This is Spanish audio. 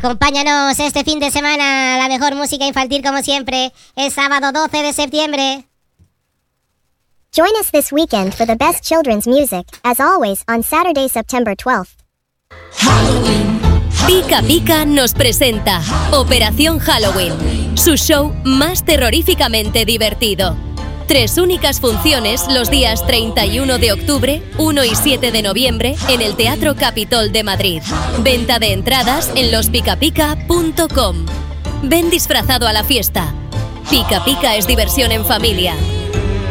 Acompáñanos este fin de semana, la mejor música infantil como siempre, el sábado 12 de septiembre. Join us this weekend for the best children's music, as always, on Saturday, September 12th. Pica Pica nos presenta Operación Halloween, su show más terroríficamente divertido. 3 únicas funciones los días 31 de octubre, 1 y 7 de noviembre en el Teatro Capitol de Madrid. Venta de entradas en lospicapica.com. Ven disfrazado a la fiesta. Pica Pica es diversión en familia.